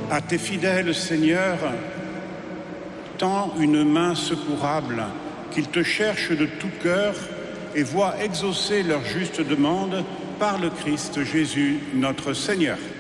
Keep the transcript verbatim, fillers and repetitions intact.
À tes fidèles, Seigneur, tends une main secourable, qu'ils te cherchent de tout cœur et voient exaucer leur juste demande par le Christ Jésus, notre Seigneur.